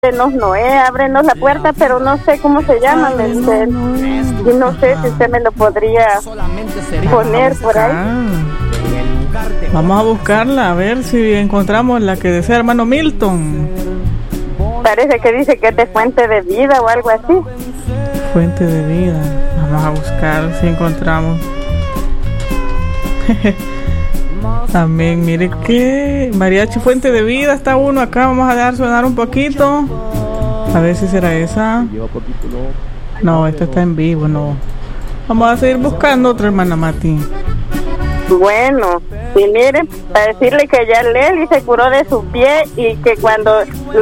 ábrenos Noé, ábrenos la puerta, pero no sé cómo se llama, me dice él. Y no sé si usted me lo podría poner por ahí. Vamos a buscarla, a ver si encontramos la que desea hermano Milton. Parece que dice que es de Fuente de Vida o algo así. Fuente de Vida. Vamos a buscar si encontramos. También, mire que Mariachi Fuente de Vida está uno acá. Vamos a dar sonar un poquito. A ver si será esa. No, esta está en vivo, no. Vamos a seguir buscando otra, hermana Mati. Bueno, y miren, para decirle que ya Leli se curó de su pie y que cuando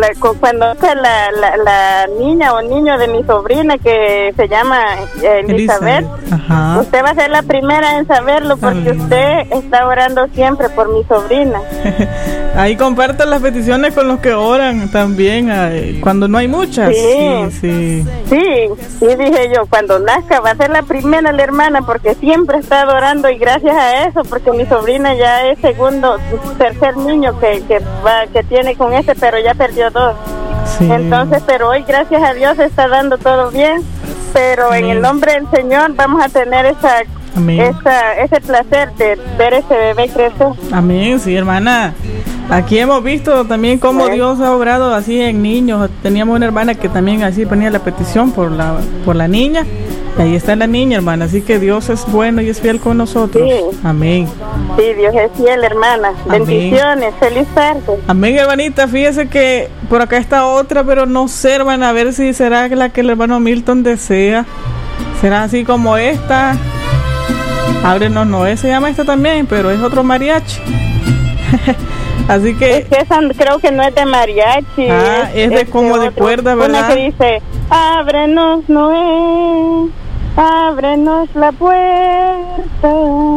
la niña o niño de mi sobrina que se llama Elizabeth, usted va a ser la primera en saberlo porque usted está orando siempre por mi sobrina. Ahí compartan las peticiones con los que oran también, cuando no hay muchas. Sí, y dije yo, cuando nazca va a ser la primera la hermana porque siempre está orando y gracias a eso, porque mi sobrina ya es tercer niño que tiene con pero ya perdió 2. Sí. Entonces, pero hoy gracias a Dios está dando todo bien, pero en el nombre del Señor vamos a tener ese placer de ver ese bebé crecer. Amén, sí, hermana. Aquí hemos visto también cómo Dios ha obrado así en niños. Teníamos una hermana que también así ponía la petición por la niña. Ahí está la niña, hermana. Así que Dios es bueno y es fiel con nosotros. Sí. Amén. Sí, Dios es fiel, hermana. Amén. Bendiciones. Feliz tarde. Amén, hermanita. Fíjese que por acá está otra, pero no sé, hermana. A ver si será la que el hermano Milton desea. Será así como esta. Ábrenos Noé se llama esta también, pero es otro mariachi. Así que es que esa creo que no es de mariachi. Es de como de cuerda, ¿verdad? Una que dice, ábrenos Noé, ábrenos la puerta,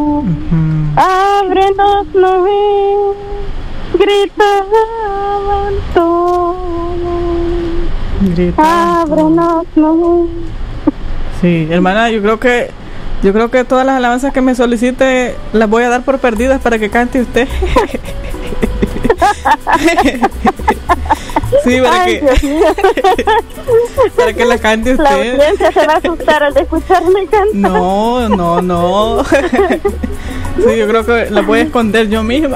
ábrenos Noé, gritaban todos, ábrenos Noé. Sí, hermana, yo creo que todas las alabanzas que me solicite las voy a dar por perdidas para que cante usted. Sí, para que la cante usted. La audiencia se va a asustar al escucharme cantar. No. Sí, yo creo que la voy a esconder yo misma.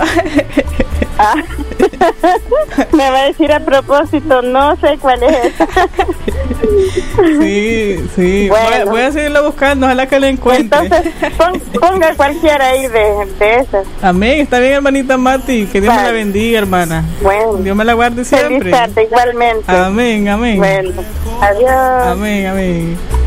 Me va a decir a propósito, no sé cuál es esa. Sí. Bueno, voy a seguirla buscando, ojalá que la encuentre. Entonces, ponga cualquiera ahí de esas. Amén, está bien, hermanita Mati, que Dios me la bendiga, hermana. Bueno. Dios me la guarde siempre. Feliz tarde, igualmente. Amén. Bueno, adiós. Amén.